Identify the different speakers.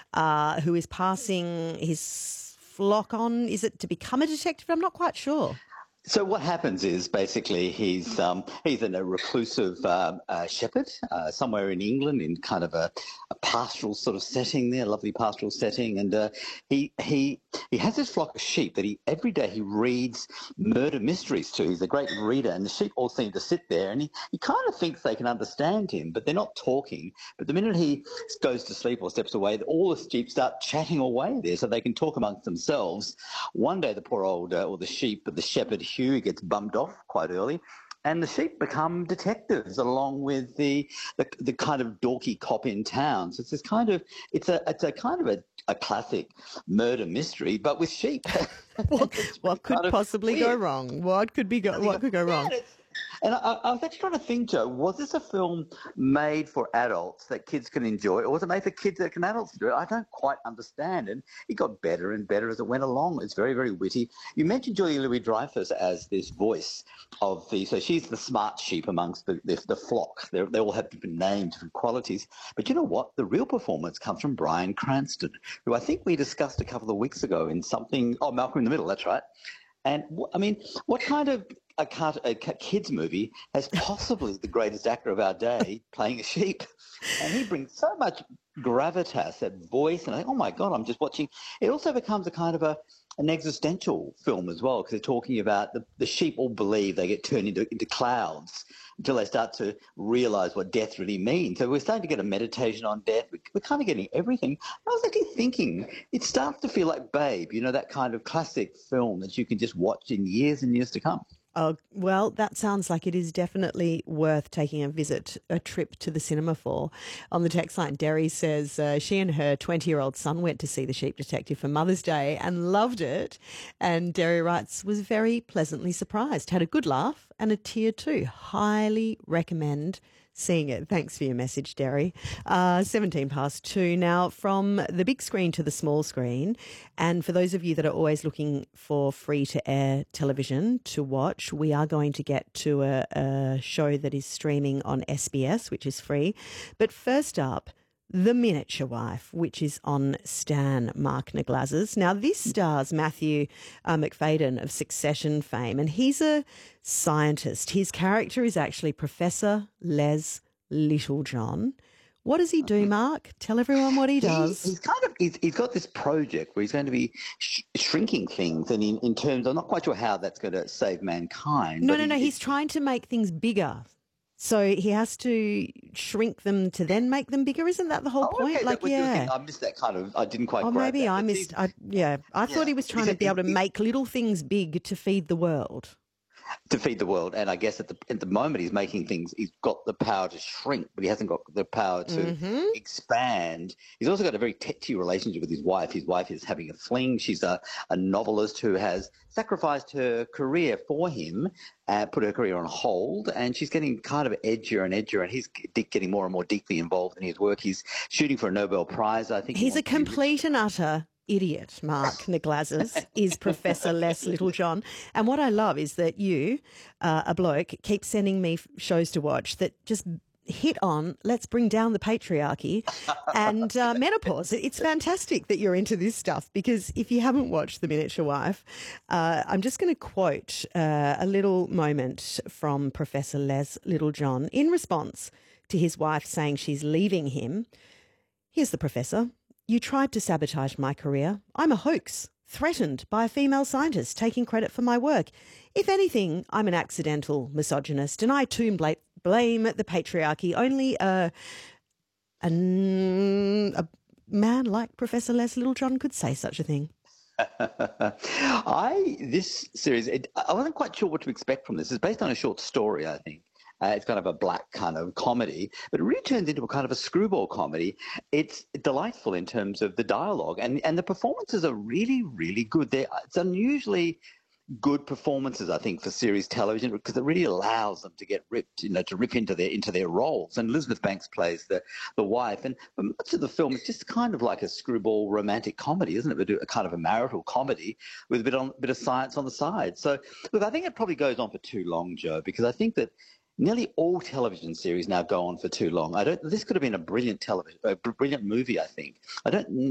Speaker 1: who is passing his flock on. Is it to become a detective? I'm not quite sure.
Speaker 2: So what happens is basically he's a reclusive shepherd somewhere in England in kind of a pastoral sort of setting there, a lovely pastoral setting, and he has this flock of sheep that every day he reads murder mysteries to. He's a great reader, and the sheep all seem to sit there, and he kind of thinks they can understand him, but they're not talking. But the minute he goes to sleep or steps away, all the sheep start chatting away there, so they can talk amongst themselves. One day, the poor old or the shepherd Hugh gets bumped off quite early, and the sheep become detectives along with the kind of dorky cop in town. So it's this kind of it's a kind of a classic murder mystery, but with sheep.
Speaker 1: What could possibly go wrong? What could go wrong?
Speaker 2: And I was actually trying to think, Joe, was this a film made for adults that kids can enjoy, or was it made for kids that can adults do it? I don't quite understand. And it got better and better as it went along. It's very, very witty. You mentioned Julia Louis-Dreyfus as this voice of so she's the smart sheep amongst the flock. They all have different names, different qualities. But you know what? The real performance comes from Bryan Cranston, who I think we discussed a couple of weeks ago in something, Malcolm in the Middle, that's right. And I mean, what kind of a kids movie has possibly the greatest actor of our day playing a sheep? And he brings so much gravitas, that voice, and I think, oh my God, I'm just watching. It also becomes a kind of an existential film as well, because they're talking about the sheep all believe they get turned into clouds until they start to realise what death really means. So we're starting to get a meditation on death. We're kind of getting everything. I was actually thinking, it starts to feel like Babe, that kind of classic film that you can just watch in years and years to come.
Speaker 1: Oh, well, that sounds like it is definitely worth taking a trip to the cinema for. On the text line, Derry says she and her 20-year-old son went to see The Sheep Detective for Mother's Day and loved it. And Derry writes, was very pleasantly surprised, had a good laugh and a tear too. Highly recommend seeing it. Thanks for your message, Derry. 2:17. Now, from the big screen to the small screen, and for those of you that are always looking for free-to-air television to watch, we are going to get to a show that is streaming on SBS, which is free. But first up, The Miniature Wife, which is on Stan Mark Naglaz's. Now, this stars Matthew McFadden of Succession fame, and he's a scientist. His character is actually Professor Les Littlejohn. What does he do, Mark? Tell everyone what he does.
Speaker 2: He's got this project where he's going to be shrinking things, and in terms, I'm not quite sure how that's going to save mankind.
Speaker 1: No. He's trying to make things bigger. So he has to shrink them to then make them bigger. Isn't that the whole point?
Speaker 2: Okay, I missed that kind of. I didn't quite.
Speaker 1: Oh,
Speaker 2: grab
Speaker 1: maybe
Speaker 2: that,
Speaker 1: I missed. I thought he was trying to be able to make little things big to feed the world.
Speaker 2: To feed the world, and I guess at the moment he's making things. He's got the power to shrink, but he hasn't got the power to expand. He's also got a very tetchy relationship with his wife. His wife is having a fling. She's a novelist who has sacrificed her career for him, put her career on hold, and she's getting kind of edgier and edgier, and he's getting more and more deeply involved in his work. He's shooting for a Nobel Prize, I think.
Speaker 1: He's a complete and utter idiot, Mark Naglaz's, is Professor Les Littlejohn. And what I love is that you, a bloke, keep sending me shows to watch that just hit on, let's bring down the patriarchy and menopause. It's fantastic that you're into this stuff, because if you haven't watched The Miniature Wife, I'm just going to quote a little moment from Professor Les Littlejohn in response to his wife saying she's leaving him. Here's the professor. You tried to sabotage my career. I'm a hoax, threatened by a female scientist taking credit for my work. If anything, I'm an accidental misogynist, and I too blame the patriarchy. Only a man like Professor Les Littlejohn could say such a thing.
Speaker 2: This series, I wasn't quite sure what to expect from this. It's based on a short story, I think. It's kind of a black kind of comedy, but it really turns into a kind of a screwball comedy. It's delightful in terms of the dialogue, and the performances are really, really good. It's unusually good performances, I think, for series television, because it really allows them to get ripped, to rip into their roles. And Elizabeth Banks plays the wife, and for much of the film, it's just kind of like a screwball romantic comedy, isn't it? We do a kind of a marital comedy with a bit of science on the side. So, look, I think it probably goes on for too long, Joe, because I think that nearly all television series now go on for too long. This could have been a brilliant movie, I think. I don't